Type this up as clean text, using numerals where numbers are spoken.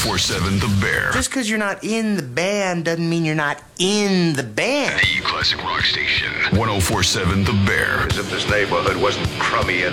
1047 The Bear. Just because you're not in the band doesn't mean you're not in the band. The classic rock station. 1047 The Bear. As if this neighborhood wasn't crummy enough.